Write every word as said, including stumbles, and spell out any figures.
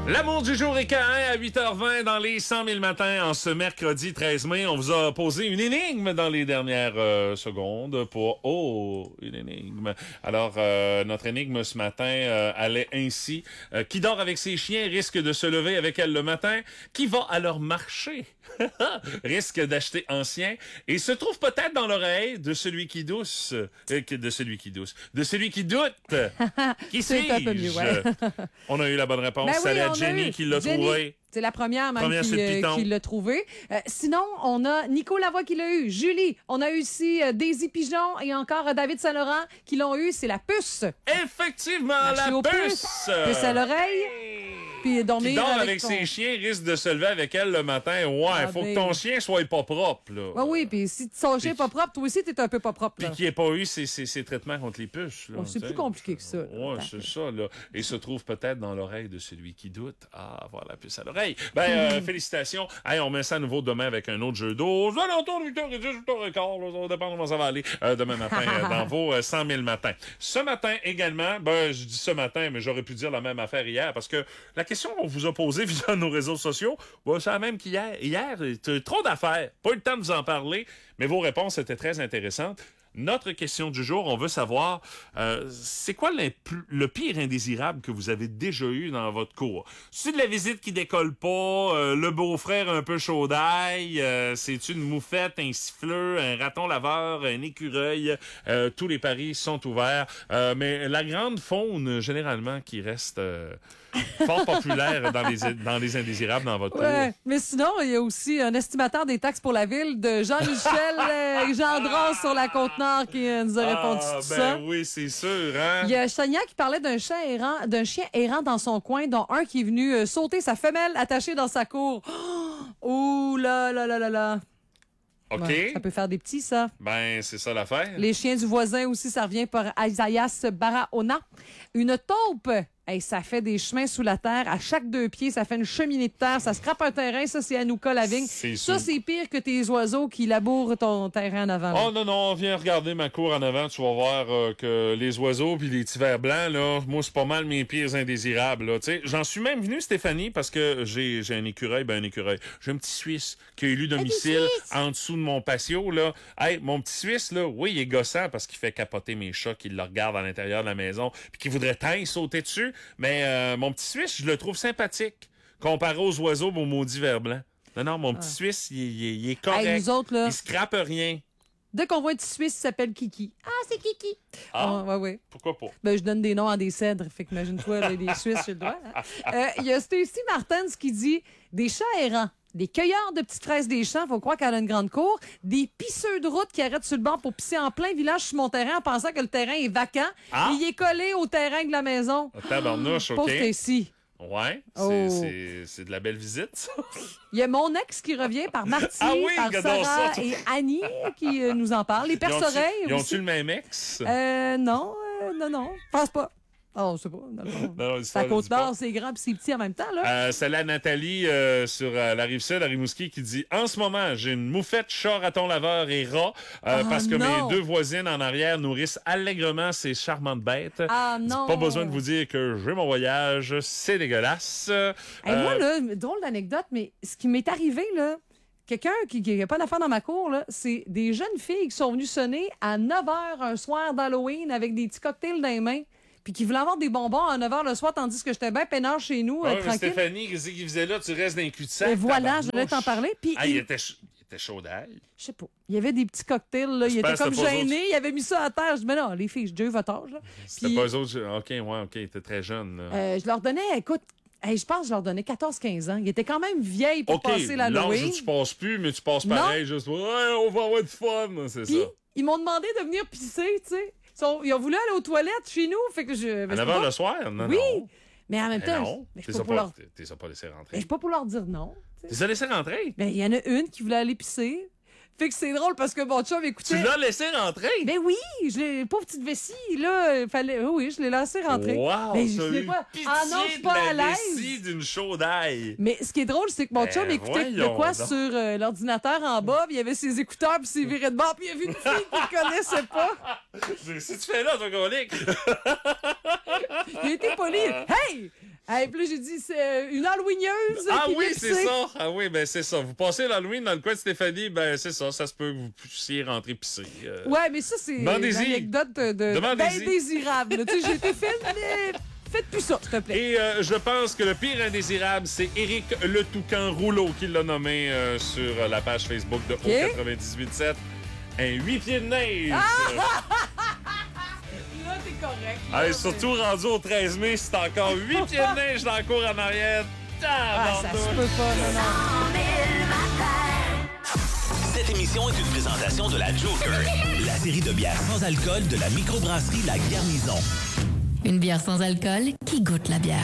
L'amour du jour est K un à huit heures vingt dans les cent mille matins en ce mercredi treize mai. On vous a posé une énigme dans les dernières euh, secondes pour... Oh, une énigme. Alors, euh, notre énigme ce matin euh, allait ainsi. Euh, qui dort avec ses chiens risque de se lever avec elle le matin. Qui va alors marcher risque d'acheter ancien et se trouve peut-être dans l'oreille de celui qui douce. Euh, de celui qui douce. De celui qui doute. Qui C'est un peu mieux, ouais. On a eu la bonne réponse. Ben oui, Salut à on a Jenny eu. qui l'a Jenny. trouvé. C'est la première même Première, qui, c'est le euh, piton. qui l'a trouvé. Euh, sinon, on a Nico Lavoie qui l'a eu, Julie. On a eu aussi euh, Daisy Pigeon et encore euh, David Saint-Laurent qui l'ont eu. C'est la puce. Effectivement, Marcher la aux puce! puces. Puce à l'oreille. Puis dormir Qui dort avec, avec ton... ses chiens risque de se lever avec elle le matin. Ouais, Ah, faut ben. que ton chien soit pas propre, là. Ouais, oui, puis si ton chien est pas propre, toi aussi, t'es un peu pas propre. Puis Là. qu'il n'ait pas eu ses, ses, ses traitements contre les puces. Là, Oh, c'est t'sais. plus compliqué que ça. là. Ouais, c'est ça, là. Et se trouve peut-être dans l'oreille de celui qui doute. Ah, avoir la puce à l'oreille. Ben, euh, félicitations. Hey, on met ça à nouveau demain avec un autre jeu d'eau. Aux alentours de huit heures dix, huit heures quinze, là, ça va dépendre comment ça va aller euh, demain matin euh, dans vos euh, cent mille matins. Ce matin également, ben, je dis ce matin, mais j'aurais pu dire la même affaire hier parce que la question qu'on vous a posée via nos réseaux sociaux, ben, c'est la même qu'hier. Hier, t'as trop d'affaires. Pas eu le temps de vous en parler, mais vos réponses étaient très intéressantes. Notre question du jour, on veut savoir, euh, c'est quoi l'impl- le pire indésirable que vous avez déjà eu dans votre cour? C'est de la visite qui décolle pas, euh, le beau-frère un peu chaud d'ail, euh, c'est une moufette, un siffleux, un raton laveur, un écureuil, euh, tous les paris sont ouverts. Euh, mais la grande faune, généralement, qui reste euh, fort populaire dans les, dans les indésirables dans votre Ouais, cour. mais sinon, il y a aussi un estimateur des taxes pour la ville de Jean-Michel euh, Gendron sur la Côte-Nord qui euh, nous a répondu Ah, tout ben ça. oui, c'est sûr, hein? Il y a Chania qui parlait d'un chien errant, d'un chien errant dans son coin, dont un qui est venu euh, sauter sa femelle attachée dans sa cour. Oh, ouh là là là là là. OK. Ouais, ça peut faire des petits, ça. Ben, c'est ça l'affaire. Les chiens du voisin aussi, ça revient par Isaias Barahona. Une taupe. Hey, ça fait des chemins sous la terre. À chaque deux pieds, ça fait une cheminée de terre. Ça scrape un terrain. Ça, c'est Anouka Lavigne. C'est Ça, sûr. c'est pire que tes oiseaux qui labourent ton terrain en avant. là. Oh non, non, viens regarder ma cour en avant. Tu vas voir euh, que les oiseaux puis les petits vers blancs, là, moi, c'est pas mal mes pires indésirables. Là. Tu sais, j'en suis même venu, Stéphanie, parce que j'ai j'ai un écureuil, ben un écureuil. J'ai un petit Suisse qui a élu domicile en dessous de mon patio. Là. Hey, mon petit Suisse, là, oui, il est gossant parce qu'il fait capoter mes chats qui le regardent à l'intérieur de la maison puis qui voudraient tant y sauter dessus. Mais euh, mon petit Suisse, je le trouve sympathique comparé aux oiseaux, mon maudit vers blanc. Non, non, mon petit Suisse, il, il- il est correct. Hey, nous autres, là, Il scrape rien. dès qu'on voit un petit Suisse, il s'appelle Kiki. Ah, c'est Kiki. Ah, ouais, ouais. pourquoi pas? Ben, je donne des noms à des cèdres. Fait qu'imagine-toi, là, des Suisses, j'ai le droit. hein. Euh, Il y a Stacy Martens qui dit des chats errants. Des cueilleurs de petites fraises des champs, faut croire qu'elle a une grande cour. Des pisseux de route qui arrêtent sur le bord pour pisser en plein village sur mon terrain en pensant que le terrain est vacant. Ah! Et il est collé au terrain de la maison. Ah, tabarnouche, OK. Pauvre Stacy. Ouais, c'est, Oh. c'est, c'est de la belle visite, ça. Il y a mon ex qui revient par Marty, Ah oui, par j'adore Sarah ça. et Annie qui euh, nous en parlent. Les Ils ont-tu- perce-oreilles Ils ont-tu aussi. le même ex? Euh, non, euh, non, non. Je pense pas. Oh, je sais pas. Non, non. Non, non, C'est l'histoire à le dit pas. Côte-Nord, c'est grand puis c'est petit en même temps, là. Euh, c'est la Nathalie euh, sur euh, la Rive-Sud, à Rimouski, qui dit « En ce moment, j'ai une moufette, chat, raton laveur et rat euh, Oh, parce que non. mes deux voisines en arrière nourrissent allègrement ces charmantes bêtes. Ah, non. Pas besoin de vous dire que j'ai mon voyage, c'est dégueulasse. Hey, Euh, moi, là, drôle d'anecdote, mais ce qui m'est arrivé, là, quelqu'un qui n'a pas d'affaires dans ma cour, là, c'est des jeunes filles qui sont venues sonner à neuf heures un soir d'Halloween avec des petits cocktails dans les mains, puis qui voulaient avoir des bonbons à neuf heures le soir, tandis que j'étais bien peinard chez nous, ouais, euh, mais tranquille. Stéphanie, qu'est-ce qu'il faisait là? Tu restes dans le cul-de-sac. Et voilà, tabarnouche. je voulais t'en parler. Puis Ah, il- il était, ch- il était chaud d'ail. Je sais pas. Il y avait des petits cocktails, là. Il J'espère était que comme c'était pas gêné. Il avait mis ça à terre. Je dis, mais non, les filles, je dis votre âge, là. C'était Puis, pas eux autres. OK, ouais, OK, il était très jeune. là. euh, je leur donnais, écoute, hey, je pense que je leur donnais quatorze quinze ans. Ils étaient quand même vieilles pour OK, passer l'âge l'Halloween. où tu passes plus, mais tu passes pareil, juste, ouais, on va avoir du fun, c'est Puis, ça. ils m'ont demandé de venir pisser, tu sais. Ils, sont- ils ont voulu aller aux toilettes chez nous, fait que je... À ben, je neuf peux heures pas- le soir? Non, Oui, non. mais en même Mais temps, non, je- je t'es peux ça pas pour leur... pas, t'es ça pas laissé ben, rentrer. je peux pas pour leur dire non. tu sais. T'es ça laissé rentrer? Ben, il y en a une qui voulait aller pisser. Fait que c'est drôle parce que mon chum écoutait... Tu l'as laissé rentrer? Ben oui, je l'ai, pauvre petite vessie, là, euh, fallait, oui, oui, je l'ai laissé rentrer. Wow, mais t'as je l'ai eu pas, pitié ah non, je suis de pas la à l'aise. vessie d'une chaude ail. Mais ce qui est drôle, c'est que mon Ben, chum écoutait de voyons quoi donc. sur euh, l'ordinateur en bas, puis il avait ses écouteurs, puis s'est viré de bord, puis il a vu une fille qu'il connaissait pas. Si tu fais là, ton colique. Il a été poli. Hey! Hey, puis là, j'ai dit, c'est une Halloweeneuse. Ah qui oui, vient c'est pisser. ça. Ah oui, ben c'est ça. Vous passez l'Halloween dans le coin de Stéphanie, ben c'est ça. Ça se peut que vous puissiez rentrer pisser. Euh... Ouais, mais ça, c'est une Demandez-y. anecdote de, de, Demandez-y. d'indésirable. Tu sais, j'ai été faite, mais faites plus ça, s'il te plaît. Et euh, je pense que le pire indésirable, c'est Éric Le Toucan Rouleau qui l'a nommé euh, sur la page Facebook de Okay. O quatre-vingt-dix-huit sept. Un huit pieds de neige. Ah! Là, t'es correct. Là, Hey, surtout rendu au treize mai, c'est encore huit pieds de neige dans la cour en arrière. Ah, ça se Tabarnouche. peut pas, non, non. Cette émission est une présentation de la Joker, la série de bières sans alcool de la microbrasserie La Garnison. Une bière sans alcool qui goûte la bière.